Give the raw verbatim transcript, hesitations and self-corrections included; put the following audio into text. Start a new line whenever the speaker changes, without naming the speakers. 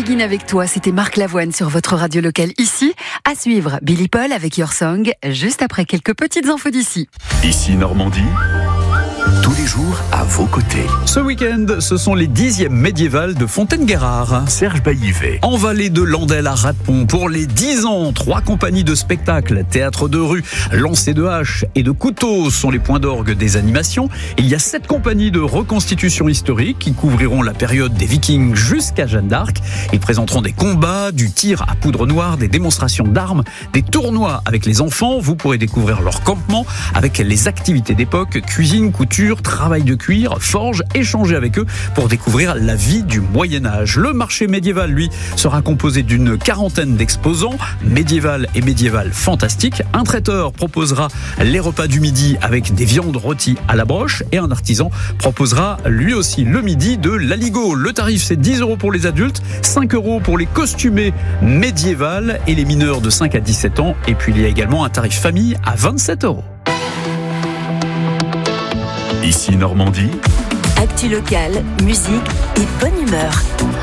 Begin avec toi, c'était Marc Lavoine sur votre radio locale ici. À suivre, Billy Paul avec Your Song, juste après quelques petites infos d'ici.
Ici Normandie, tous les jours à vos côtés.
Ce week-end, ce sont les dixièmes médiévales de Fontaine-Guérard.
Serge Baillivet.
En vallée de Landel à Radepont, pour les dix ans, trois compagnies de spectacles, théâtre de rue, lancer de haches et de couteaux sont les points d'orgue des animations. Il y a sept compagnies de reconstitution historique qui couvriront la période des Vikings jusqu'à Jeanne d'Arc. Ils présenteront des combats, du tir à poudre noire, des démonstrations d'armes, des tournois avec les enfants. Vous pourrez découvrir leur campement avec les activités d'époque, cuisine, couture, travail de cuir, forge, échanger avec eux pour découvrir la vie du Moyen-Âge. Le marché médiéval, lui, sera composé d'une quarantaine d'exposants, médiéval et médiéval fantastique. Un traiteur proposera les repas du midi avec des viandes rôties à la broche et un artisan proposera lui aussi le midi de l'aligot. Le tarif, c'est dix euros pour les adultes, cinq euros pour les costumés médiévales et les mineurs de cinq à dix-sept ans. Et puis il y a également un tarif famille à vingt-sept euros.
Ici Normandie.
Actu locale, musique et bonne humeur.